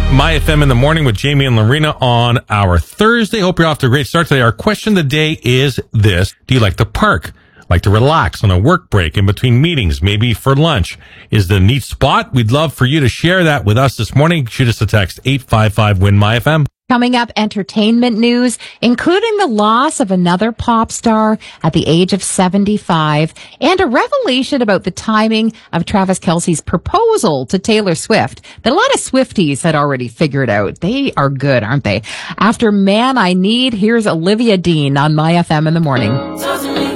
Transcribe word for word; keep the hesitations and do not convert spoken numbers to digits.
My F M in the morning with Jamie and Lorena on our Thursday. Hope you're off to a great start today. Our question of the day is this. Do you like the park? Like to relax on a work break in between meetings, maybe for lunch? Is the a neat spot? We'd love for you to share that with us this morning. Shoot us a text, eight five five, win my F M. Coming up, entertainment news, including the loss of another pop star at the age of seventy-five, and a revelation about the timing of Travis Kelce's proposal to Taylor Swift that a lot of Swifties had already figured out. They are good, aren't they? After Man I Need, here's Olivia Dean on My F M in the morning.